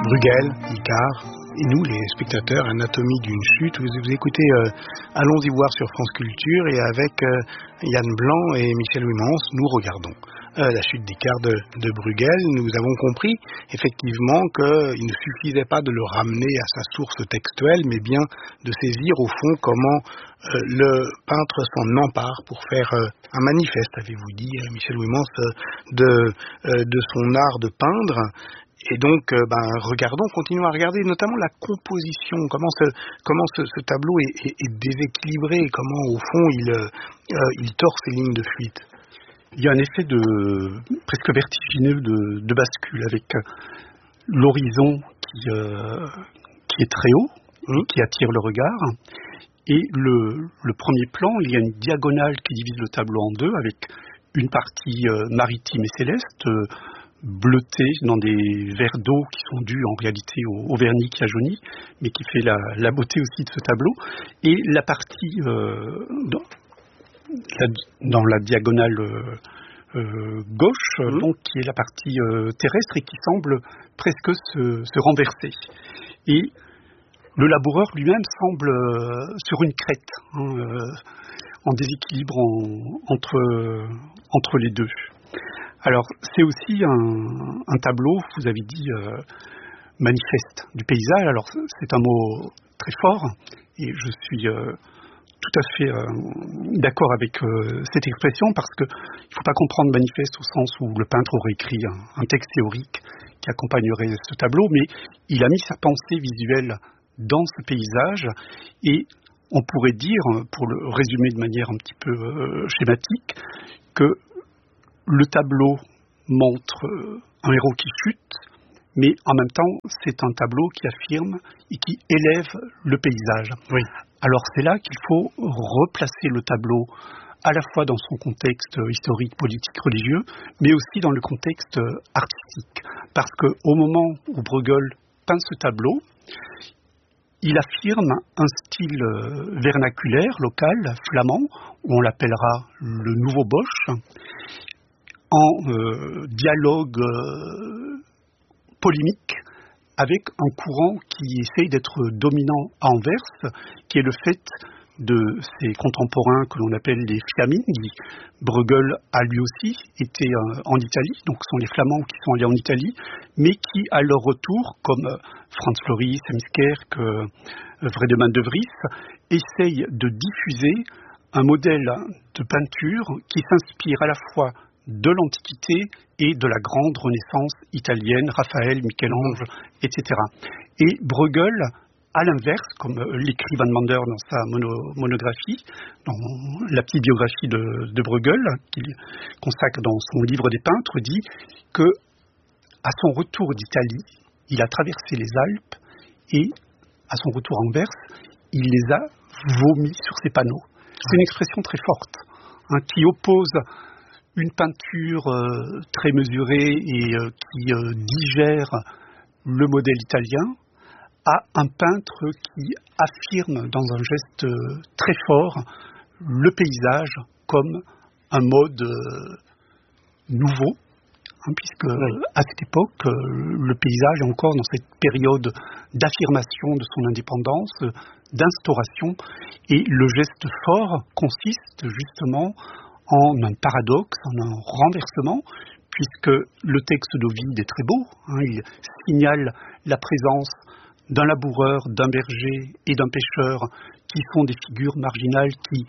Bruegel, Icare, et nous, les spectateurs, Anatomie d'une chute. Vous écoutez Allons-y voir sur France Culture, et avec Yann Blanc et Michel Ouimans, nous regardons la chute d'Icare de Bruegel. Nous avons compris effectivement qu'il ne suffisait pas de le ramener à sa source textuelle, mais bien de saisir au fond comment le peintre s'en empare pour faire un manifeste, avez-vous dit, Michel Ouimans, de son art de peindre. Et donc, continuons à regarder notamment la composition, comment ce tableau est déséquilibré, comment au fond il tord ses lignes de fuite. Il y a un effet presque vertigineux de bascule avec l'horizon qui est très haut, qui attire le regard, et le premier plan, il y a une diagonale qui divise le tableau en deux avec une partie maritime et céleste, bleutée dans des verres d'eau qui sont dus en réalité au vernis qui a jauni, mais qui fait la beauté aussi de ce tableau, et la partie dans la diagonale gauche, donc qui est la partie terrestre et qui semble presque se renverser. Et le laboureur lui-même semble sur une crête, en déséquilibre entre les deux. Alors, c'est aussi un tableau, vous avez dit, manifeste du paysage. Alors, c'est un mot très fort, et je suis tout à fait d'accord avec cette expression, parce qu'il ne faut pas comprendre manifeste au sens où le peintre aurait écrit un texte théorique qui accompagnerait ce tableau, mais il a mis sa pensée visuelle dans ce paysage, et on pourrait dire, pour le résumer de manière un petit peu schématique, que le tableau montre un héros qui chute, mais en même temps, c'est un tableau qui affirme et qui élève le paysage. Oui. Alors c'est là qu'il faut replacer le tableau à la fois dans son contexte historique, politique, religieux, mais aussi dans le contexte artistique. Parce qu'au moment où Bruegel peint ce tableau, il affirme un style vernaculaire, local, flamand, où on l'appellera le nouveau Bosch, en dialogue polémique avec un courant qui essaye d'être dominant à Anvers, qui est le fait de ses contemporains que l'on appelle les Flamingi. Bruegel a lui aussi été en Italie, donc ce sont les Flamands qui sont allés en Italie, mais qui, à leur retour, comme Franz Floris, Heemskerk, Vredeman de Vries, essayent de diffuser un modèle de peinture qui s'inspire à la fois de l'Antiquité et de la grande Renaissance italienne, Raphaël, Michel-Ange, etc. Et Bruegel, à l'inverse, comme l'écrit Van Mander dans sa monographie, dans la petite biographie de Bruegel, qu'il consacre dans son livre des peintres, dit que à son retour d'Italie, il a traversé les Alpes et, à son retour à Anvers, il les a vomis sur ses panneaux. C'est une expression très forte, qui oppose une peinture très mesurée et qui digère le modèle italien à un peintre qui affirme dans un geste très fort le paysage comme un mode nouveau, puisque à cette époque, le paysage est encore dans cette période d'affirmation de son indépendance, d'instauration, et le geste fort consiste justement en un paradoxe, en un renversement, puisque le texte d'Ovide est très beau, il signale la présence d'un laboureur, d'un berger et d'un pêcheur qui sont des figures marginales qui,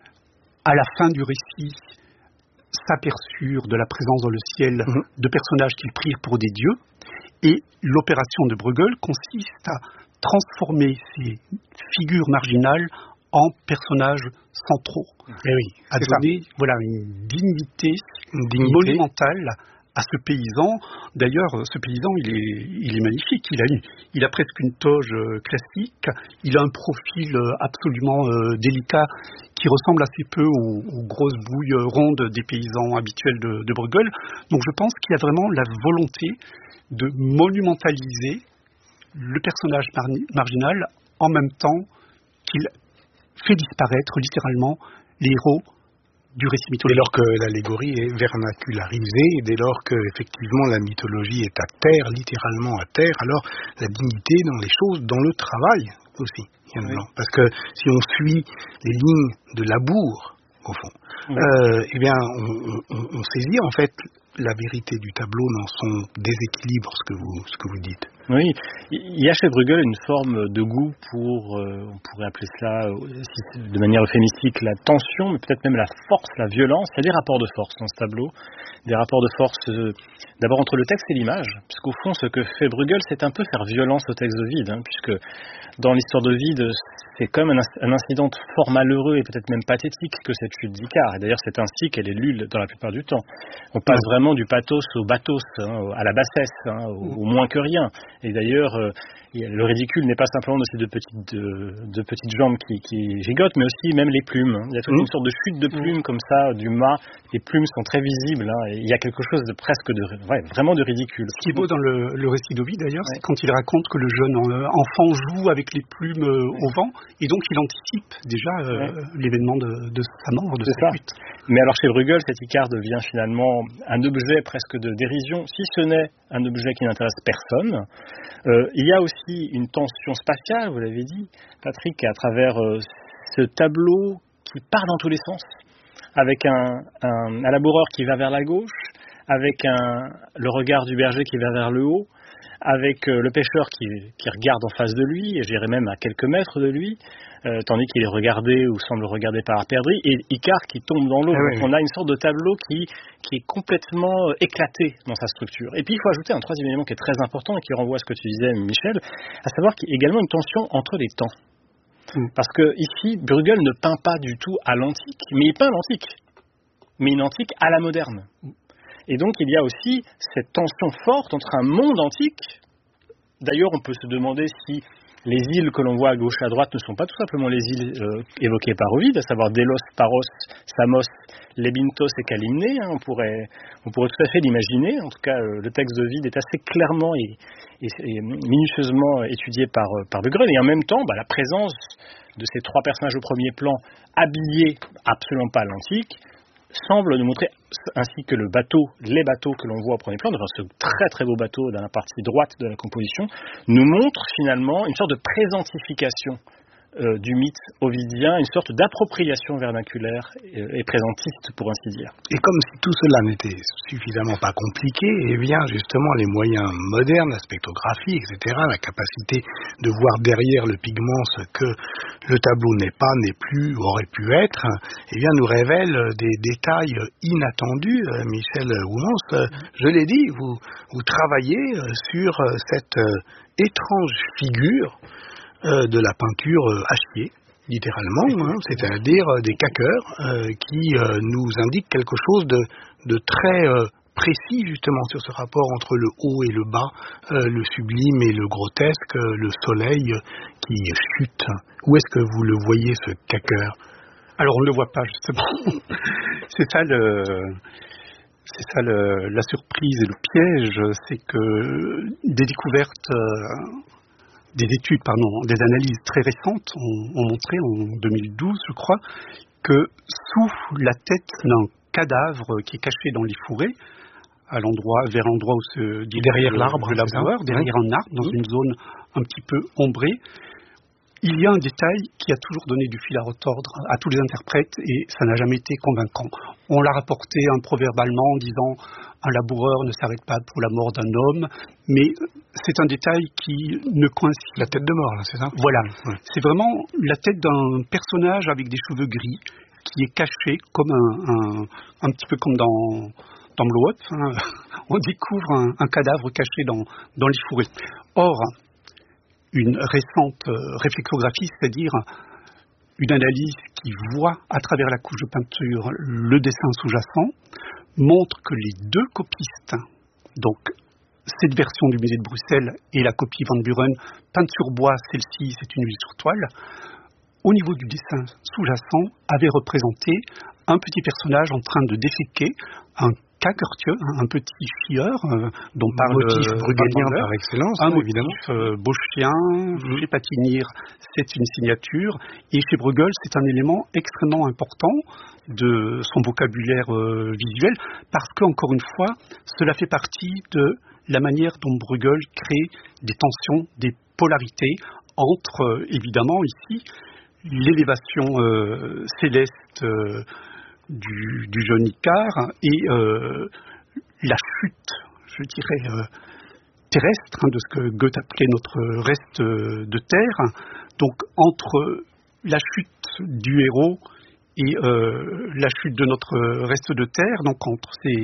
à la fin du récit, s'aperçurent de la présence dans le ciel de personnages qu'ils prirent pour des dieux. Et l'opération de Bruegel consiste à transformer ces figures marginales en personnages centraux. À donner une dignité monumentale à ce paysan. D'ailleurs, ce paysan, il est magnifique. Il a presque une toge classique. Il a un profil absolument délicat qui ressemble assez peu aux grosses bouilles rondes des paysans habituels de Bruegel. Donc je pense qu'il y a vraiment la volonté de monumentaliser le personnage marginal en même temps qu'il fait disparaître littéralement les héros du récit mythologique. Dès lors que l'allégorie est vernacularisée, dès lors que effectivement la mythologie est à terre, littéralement à terre, alors la dignité dans les choses, dans le travail aussi. Oui. Parce que si on suit les lignes de Labour, au fond, eh bien, on saisit en fait la vérité du tableau dans son déséquilibre, ce que vous dites. Oui, il y a chez Bruegel une forme de goût pour, on pourrait appeler cela de manière euphémistique la tension, mais peut-être même la force, la violence. Il y a des rapports de force dans ce tableau, des rapports de force d'abord entre le texte et l'image, puisqu'au fond ce que fait Bruegel c'est un peu faire violence au texte d'Ovide, puisque dans l'histoire d'Ovide c'est comme un incident fort malheureux et peut-être même pathétique que cette chute d'Icare, et d'ailleurs c'est ainsi qu'elle est lue dans la plupart du temps. On passe vraiment du pathos au bathos, à la bassesse, au moins que rien. Et d'ailleurs, le ridicule n'est pas simplement de ces deux petites jambes qui gigotent, mais aussi même les plumes. Il y a toute une sorte de chute de plumes comme ça, du mât. Les plumes sont très visibles. Et il y a quelque chose de presque vraiment de ridicule. Ce qui est beau dans le récit d'Ovide d'ailleurs, c'est quand il raconte que le jeune enfant joue avec les plumes au vent, et donc il anticipe déjà l'événement de sa mort, de sa chute. Mais alors chez Bruegel, cet Icare devient finalement un objet presque de dérision, si ce n'est un objet qui n'intéresse personne. Il y a aussi une tension spatiale, vous l'avez dit, Patrick, à travers ce tableau qui part dans tous les sens, avec un laboureur qui va vers la gauche, avec le regard du berger qui va vers le haut, avec le pêcheur qui regarde en face de lui, et j'irais même à quelques mètres de lui, tandis qu'il est regardé ou semble regardé par la perdrix, et Icare qui tombe dans l'eau. Donc on a une sorte de tableau qui est complètement éclaté dans sa structure. Et puis il faut ajouter un troisième élément qui est très important et qui renvoie à ce que tu disais, Michel, à savoir qu'il y a également une tension entre les temps. Parce que ici, Bruegel ne peint pas du tout à l'antique, mais il peint l'antique, mais une antique à la moderne. Et donc il y a aussi cette tension forte entre un monde antique. D'ailleurs, on peut se demander si les îles que l'on voit à gauche et à droite ne sont pas tout simplement les îles évoquées par Ovide, à savoir Delos, Paros, Samos, Lebintos et Calymné. On pourrait tout à fait l'imaginer. En tout cas, le texte d'Ovide est assez clairement et minutieusement étudié par Bruegel. Et en même temps, la présence de ces trois personnages au premier plan, habillés absolument pas à l'antique, semble nous montrer, ainsi que les bateaux que l'on voit au premier plan, ce très très beau bateau dans la partie droite de la composition, nous montre finalement une sorte de présentification du mythe ovidien, une sorte d'appropriation vernaculaire et présentiste, pour ainsi dire. Et comme si tout cela n'était suffisamment pas compliqué, eh bien justement les moyens modernes, la spectrographie, etc., la capacité de voir derrière le pigment ce que le tableau n'est pas, n'est plus, aurait pu être, eh bien nous révèlent des détails inattendus. Michel Woumans, je l'ai dit, vous travaillez sur cette étrange figure de la peinture hachier, littéralement, c'est-à-dire des caqueurs qui nous indiquent quelque chose de très précis justement sur ce rapport entre le haut et le bas, le sublime et le grotesque, le soleil qui chute. Où est-ce que vous le voyez, ce caqueur ? Alors on ne le voit pas justement. C'est ça la surprise et le piège, c'est que des études, des analyses très récentes ont montré, en 2012 je crois, que sous la tête d'un cadavre qui est caché dans les fourrés, vers l'endroit où se dit derrière l'arbre, derrière un arbre, dans une zone un petit peu ombrée, il y a un détail qui a toujours donné du fil à retordre à tous les interprètes et ça n'a jamais été convaincant. On l'a rapporté un proverbe allemand en disant « un laboureur ne s'arrête pas pour la mort d'un homme », mais c'est un détail qui ne coïncide. La tête de mort, là, c'est ça ? Voilà. Ouais. C'est vraiment la tête d'un personnage avec des cheveux gris qui est caché comme un petit peu comme dans Blow Up. On découvre un cadavre caché dans les fourrés. Or, une récente réflexographie, c'est-à-dire une analyse qui voit à travers la couche de peinture le dessin sous-jacent, montre que les deux copistes, donc cette version du musée de Bruxelles et la copie Van Buren, peinte sur bois, celle-ci c'est une huile sur toile, au niveau du dessin sous-jacent, avait représenté un petit personnage en train de déféquer, un Kakertje, un petit chieur dont parle motif brueggelien par excellence, un évidemment. Beau chien, chez Patinir, c'est une signature, et chez Bruegel, c'est un élément extrêmement important de son vocabulaire visuel, parce qu'encore une fois, cela fait partie de la manière dont Bruegel crée des tensions, des polarités entre, évidemment, ici, l'élévation céleste du jeune Icare et la chute, je dirais, terrestre, de ce que Goethe appelait notre reste de terre. Donc entre la chute du héros et la chute de notre reste de terre, donc entre ces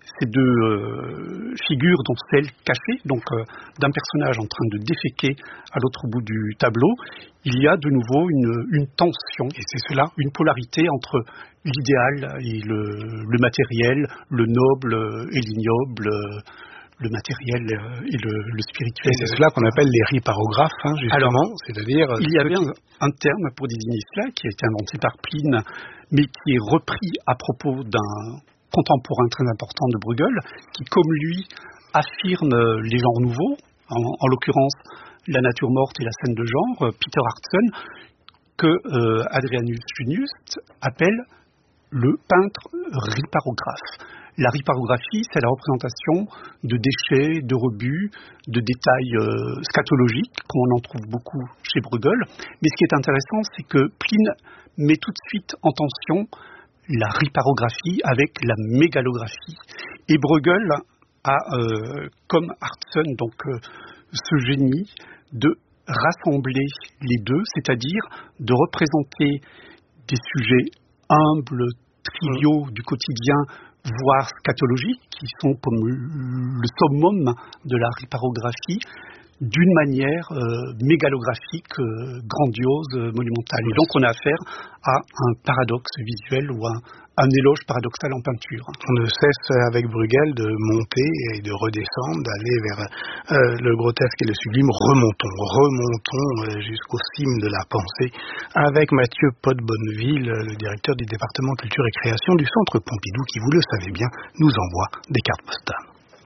deux figures, dont celle cachée, donc d'un personnage en train de déféquer à l'autre bout du tableau, il y a de nouveau une tension, et c'est cela, une polarité entre l'idéal et le matériel, le noble et l'ignoble, le matériel et le spirituel. Et c'est cela qu'on appelle les riparographes, justement. Alors, c'est-à-dire... Il y avait un terme pour désigner cela qui a été inventé par Pline, mais qui est repris à propos d'un contemporain très important de Bruegel, qui, comme lui, affirme les genres nouveaux, en l'occurrence la nature morte et la scène de genre, Peter Hartson, que Adrianus Junius appelle le peintre riparographe. La riparographie, c'est la représentation de déchets, de rebuts, de détails scatologiques, comme on en trouve beaucoup chez Bruegel. Mais ce qui est intéressant, c'est que Pline met tout de suite en tension la riparographie avec la mégalographie. Et Bruegel a, comme Hartson, donc ce génie de rassembler les deux, c'est-à-dire de représenter des sujets humbles, triviaux du quotidien, voire scatologiques, qui sont comme le summum de la riparographie, d'une manière mégalographique, grandiose, monumentale. Et donc on a affaire à un paradoxe visuel ou un éloge paradoxal en peinture. On ne cesse avec Bruegel de monter et de redescendre, d'aller vers le grotesque et le sublime. Remontons jusqu'au cime de la pensée avec Mathieu Pot-Bonneville, le directeur du département culture et création du Centre Pompidou, qui, vous le savez bien, nous envoie des cartes postales.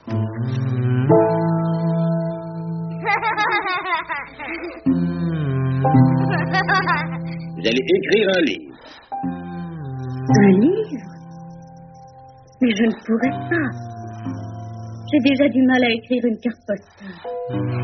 Vous allez écrire un livre. Un livre? Mais je ne pourrais pas. J'ai déjà du mal à écrire une carte postale.